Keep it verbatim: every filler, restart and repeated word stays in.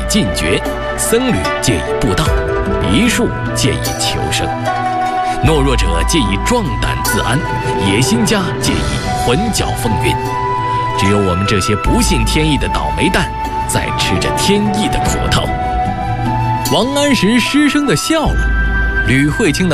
禁绝，僧侣借以布道，梨树借以求生。懦弱者借以壮胆自安，野心家借以混淆风云。只有我们这些不信天意的倒霉蛋，在吃着天意的苦头。王安石失声地笑了，吕慧卿的